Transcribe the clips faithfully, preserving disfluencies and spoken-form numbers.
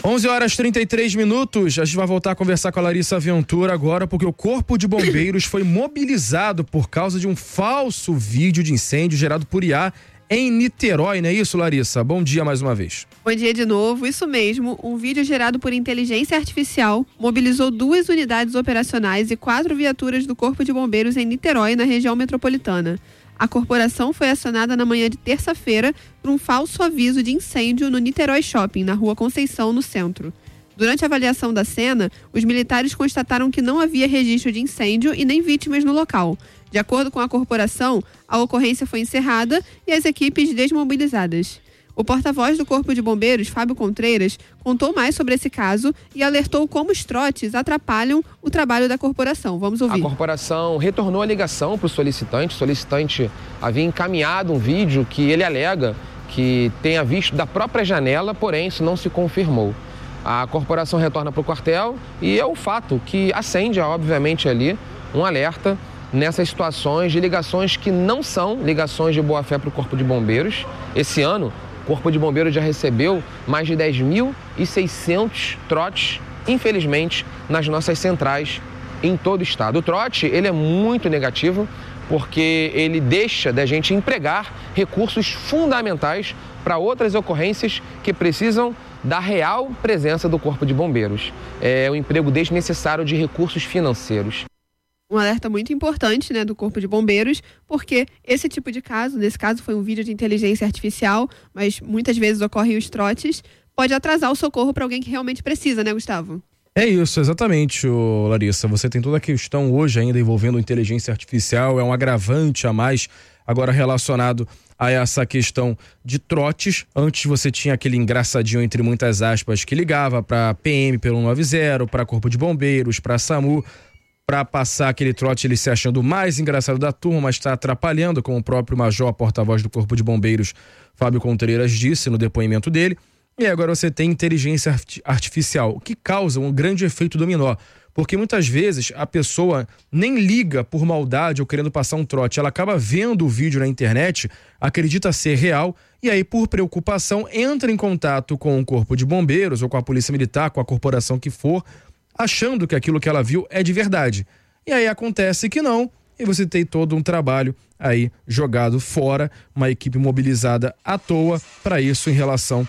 onze horas e trinta e três minutos, a gente vai voltar a conversar com a Larissa Ventura agora, porque o Corpo de Bombeiros foi mobilizado por causa de um falso vídeo de incêndio gerado por I A em Niterói, não é isso, Larissa? Bom dia mais uma vez. Bom dia de novo, isso mesmo, um vídeo gerado por inteligência artificial mobilizou duas unidades operacionais e quatro viaturas do Corpo de Bombeiros em Niterói, na região metropolitana. A corporação foi acionada na manhã de terça-feira por um falso aviso de incêndio no Niterói Shopping, na Rua Conceição, no centro. Durante a avaliação da cena, os militares constataram que não havia registro de incêndio e nem vítimas no local. De acordo com a corporação, a ocorrência foi encerrada e as equipes desmobilizadas. O porta-voz do Corpo de Bombeiros, Fábio Contreiras, contou mais sobre esse caso e alertou como os trotes atrapalham o trabalho da corporação. Vamos ouvir. A corporação retornou a ligação para o solicitante. O solicitante havia encaminhado um vídeo que ele alega que tenha visto da própria janela, porém isso não se confirmou. A corporação retorna para o quartel e é o fato que acende, obviamente, ali um alerta nessas situações de ligações que não são ligações de boa-fé para o Corpo de Bombeiros. Esse ano, o Corpo de Bombeiros já recebeu mais de dez mil e seiscentos trotes, infelizmente, nas nossas centrais em todo o estado. O trote, ele é muito negativo porque ele deixa da gente empregar recursos fundamentais para outras ocorrências que precisam da real presença do Corpo de Bombeiros. É o emprego desnecessário de recursos financeiros. Um alerta muito importante, né, do Corpo de Bombeiros, porque esse tipo de caso, nesse caso foi um vídeo de inteligência artificial, mas muitas vezes ocorrem os trotes, pode atrasar o socorro para alguém que realmente precisa, né, Gustavo? É isso, exatamente, ô Larissa. Você tem toda a questão hoje ainda envolvendo inteligência artificial, é um agravante a mais agora relacionado a essa questão de trotes. Antes você tinha aquele engraçadinho, entre muitas aspas, que ligava para P M pelo cento e noventa, para Corpo de Bombeiros, para SAMU, para passar aquele trote, ele se achando o mais engraçado da turma, mas está atrapalhando, como o próprio major, porta-voz do Corpo de Bombeiros, Fábio Contreiras, disse no depoimento dele. E agora você tem inteligência artificial, que causa um grande efeito dominó, porque muitas vezes a pessoa nem liga por maldade ou querendo passar um trote, ela acaba vendo o vídeo na internet, acredita ser real, e aí por preocupação entra em contato com o Corpo de Bombeiros ou com a Polícia Militar, com a corporação que for, achando que aquilo que ela viu é de verdade. E aí acontece que não, e você tem todo um trabalho aí jogado fora, uma equipe mobilizada à toa para isso em relação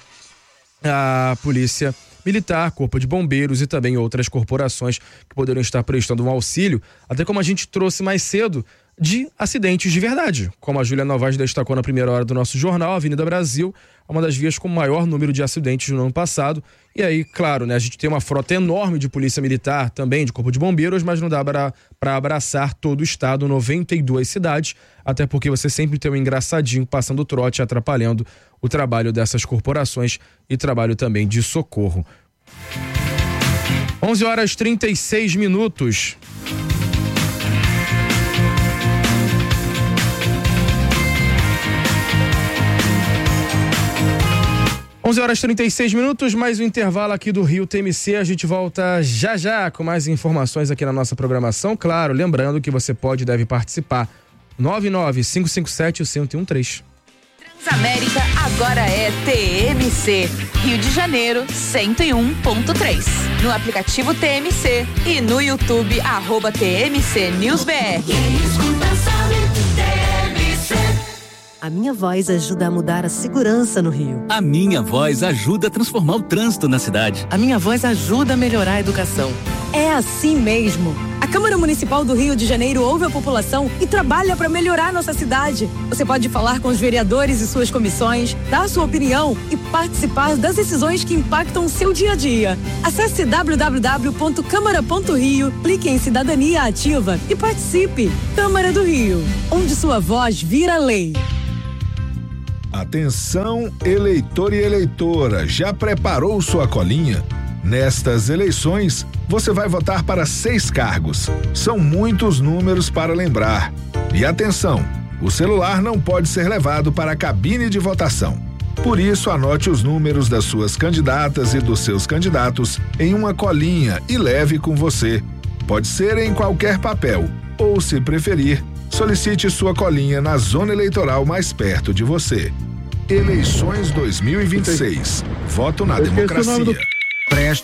à Polícia Militar, Corpo de Bombeiros e também outras corporações que poderiam estar prestando um auxílio, até como a gente trouxe mais cedo, de acidentes de verdade. Como a Júlia Novaes destacou na primeira hora do nosso jornal, a Avenida Brasil é uma das vias com o maior número de acidentes no ano passado. E aí, claro, né, a gente tem uma frota enorme de polícia militar, também de Corpo de Bombeiros, mas não dá para abraçar todo o estado, noventa e duas cidades, até porque você sempre tem um engraçadinho passando trote, atrapalhando o trabalho dessas corporações e trabalho também de socorro. onze horas e trinta e seis minutos. onze horas e trinta e seis minutos, mais um intervalo aqui do Rio T M C. A gente volta já já com mais informações aqui na nossa programação. Claro, lembrando que você pode e deve participar. nove nove cinco cinco sete, um zero um três. Transamérica agora é T M C. Rio de Janeiro, cento e um ponto três. No aplicativo T M C e no YouTube, arroba T M C News B R. A Minha Voz ajuda a mudar a segurança no Rio. A Minha Voz ajuda a transformar o trânsito na cidade. A Minha Voz ajuda a melhorar a educação. É assim mesmo. A Câmara Municipal do Rio de Janeiro ouve a população e trabalha para melhorar nossa cidade. Você pode falar com os vereadores e suas comissões, dar sua opinião e participar das decisões que impactam o seu dia a dia. Acesse w w w ponto câmara ponto rio, clique em Cidadania Ativa e participe. Câmara do Rio, onde sua voz vira lei. Atenção, eleitor e eleitora, já preparou sua colinha? Nestas eleições, você vai votar para seis cargos. São muitos números para lembrar. E atenção, o celular não pode ser levado para a cabine de votação. Por isso, anote os números das suas candidatas e dos seus candidatos em uma colinha e leve com você. Pode ser em qualquer papel, ou, se preferir, solicite sua colinha na zona eleitoral mais perto de você. Eleições dois mil e vinte e seis. Voto na democracia. Preste